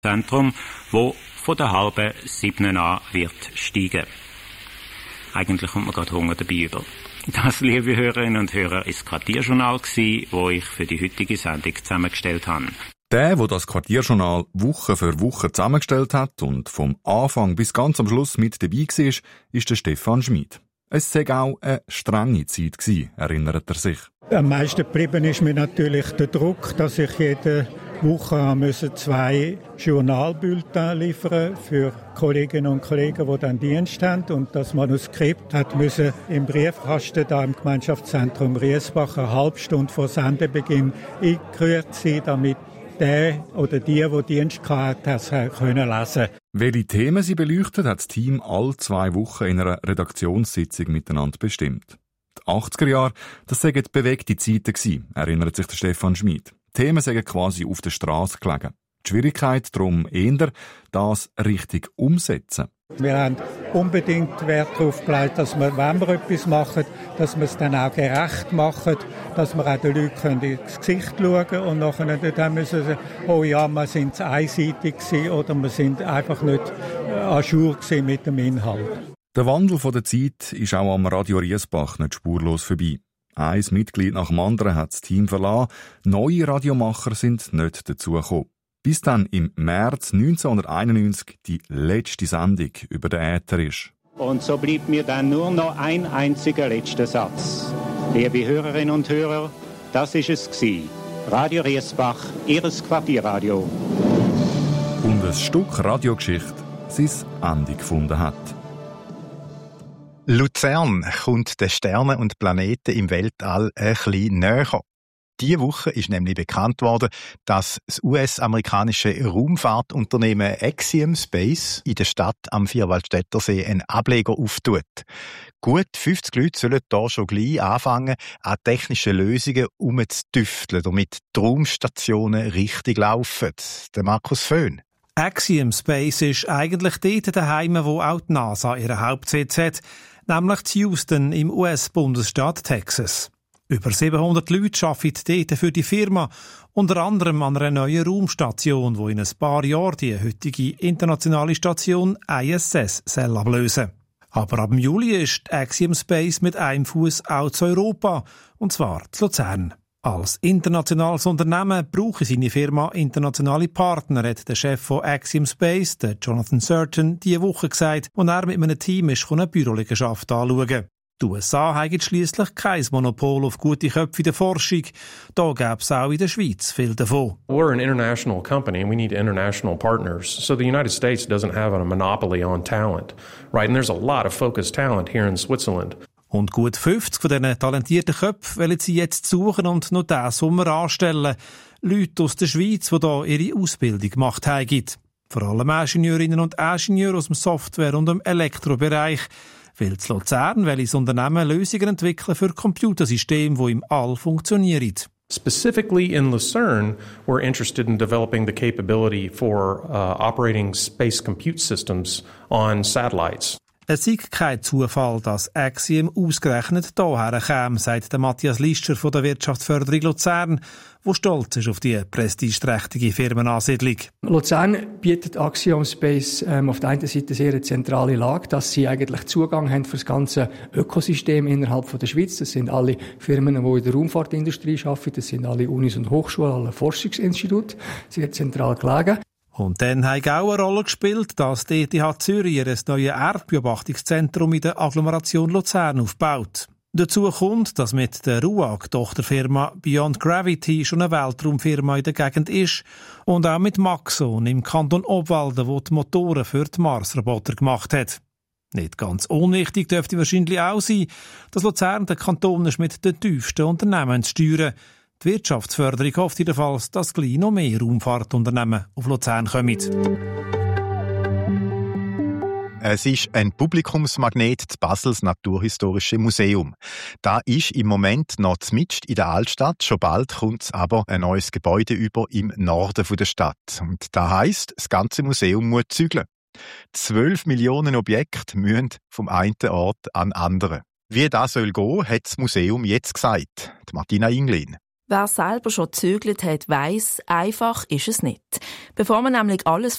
Zentrum, wo von der halben 7 an wird steigen. Eigentlich kommt man gerade Hunger dabei über. Das, liebe Hörerinnen und Hörer, ist das Quartierjournal gsi, wo ich für die heutige Sendung zusammengestellt habe. Der das Quartierjournal Woche für Woche zusammengestellt hat und vom Anfang bis ganz am Schluss mit dabei war, ist der Stefan Schmid. Es sei auch eine strenge Zeit gewesen, erinnert er sich. Am meisten geblieben ist mir natürlich der Druck, dass ich jede Woche 2 Journalbulletins liefern für Kolleginnen und Kollegen, die dann Dienst haben. Und das Manuskript musste im Briefkasten da im Gemeinschaftszentrum Riesbach eine halbe Stunde vor Sendebeginn eingerührt sein, damit der oder die Dienst hatten, das können lesen. Welche Themen sie beleuchtet, hat das Team alle 2 Wochen in einer Redaktionssitzung miteinander bestimmt. Die 80er Jahre, das seien bewegte Zeiten gewesen, erinnert sich der Stefan Schmid. Die Themen seien quasi auf der Straße gelegen. Die Schwierigkeit darum eher, das richtig umsetzen. Wir haben unbedingt Wert darauf gelegt, dass wir, wenn wir etwas machen, dass wir es dann auch gerecht machen, dass wir auch den Leuten ins Gesicht schauen können und nachher dann müssen sie sagen, oh ja, wir sind einseitig gewesen oder wir sind einfach nicht à jour gewesen mit dem Inhalt. Der Wandel der Zeit ist auch am Radio Riesbach nicht spurlos vorbei. Ein Mitglied nach dem anderen hat das Team verlassen, neue Radiomacher sind nicht dazugekommen. Bis dann im März 1991 die letzte Sendung über den Äther ist. Und so blieb mir dann nur noch ein einziger letzter Satz. Liebe Hörerinnen und Hörer, das ist es gsi. Radio Riesbach, Ihres Quartierradio. Und ein Stück Radiogeschichte sein Ende gefunden hat. Luzern kommt den Sternen und Planeten im Weltall ein bisschen näher. Diese Woche ist nämlich bekannt worden, dass das US-amerikanische Raumfahrtunternehmen Axiom Space in der Stadt am Vierwaldstättersee einen Ableger auftut. Gut 50 Leute sollen hier schon gleich anfangen, an technischen Lösungen umzutüfteln, damit die Raumstationen richtig laufen. Der Markus Föhn. Axiom Space ist eigentlich dort daheim, wo auch die NASA ihren Hauptsitz hat, nämlich in Houston im US-Bundesstaat Texas. Über 700 Leute arbeiten dort für die Firma, unter anderem an einer neuen Raumstation, die in ein paar Jahren die heutige internationale Station ISS ablösen soll. Aber ab Juli ist Axiom Space mit einem Fuß auch zu Europa, und zwar zu Luzern. Als internationales Unternehmen brauche seine Firma internationale Partner, hat der Chef von Axiom Space, der Jonathan Surton, diese Woche gesagt, und er mit einem Team ist eine Büroliegenschaft anschauen. Die USA haben schliesslich kein Monopol auf gute Köpfe in der Forschung. Da gäbe es auch in der Schweiz viel davon. We're an international company and we need international partners. So the United States doesn't have a monopoly on talent, right? And there's a lot of focused talent here in Switzerland. Und gut 50 von diesen talentierten Köpfen wollen sie jetzt suchen und noch diesen Sommer anstellen. Leute aus der Schweiz, die hier ihre Ausbildung gemacht haben. Vor allem Ingenieurinnen und Ingenieure aus dem Software- und dem Elektrobereich. Weil zu Luzern will das Unternehmen Lösungen entwickeln für Computersysteme, die im All funktionieren. Specifically in Lucerne, we're interested in developing the capability for operating space compute systems on satellites. Es sei kein Zufall, dass Axiom ausgerechnet hierher käme, sagt der Matthias Lischer von der Wirtschaftsförderung Luzern, der stolz ist auf die prestigeträchtige Firmenansiedlung. Luzern bietet Axiom Space auf der einen Seite sehr eine zentrale Lage, dass sie eigentlich Zugang haben für das ganze Ökosystem innerhalb von der Schweiz. Das sind alle Firmen, die in der Raumfahrtindustrie arbeiten, das sind alle Unis und Hochschulen, alle Forschungsinstitute, sehr zentral gelegen. Und dann hat auch eine Rolle gespielt, dass die ETH Zürich ein neues Erdbeobachtungszentrum in der Agglomeration Luzern aufbaut. Dazu kommt, dass mit der RUAG-Tochterfirma Beyond Gravity schon eine Weltraumfirma in der Gegend ist und auch mit Maxon im Kanton Obwalden, wo die Motoren für die Mars-Roboter gemacht hat. Nicht ganz unwichtig dürfte wahrscheinlich auch sein, dass Luzern der Kanton ist mit den tiefsten Unternehmen zu steuern. Die Wirtschaftsförderung hofft jedenfalls, dass gleich noch mehr Raumfahrtunternehmen auf Luzern kommen. Es ist ein Publikumsmagnet, das Basels Naturhistorische Museum. Da ist im Moment noch mitten in der Altstadt. Schon bald kommt aber ein neues Gebäude über im Norden der Stadt. Und das heisst, das ganze Museum muss zügeln. 12 Millionen Objekte müssen vom einen Ort an den anderen. Wie das soll gehen, hat das Museum jetzt gesagt. Die Martina Inglin. Wer selber schon gezögert hat, weiss, einfach ist es nicht. Bevor man nämlich alles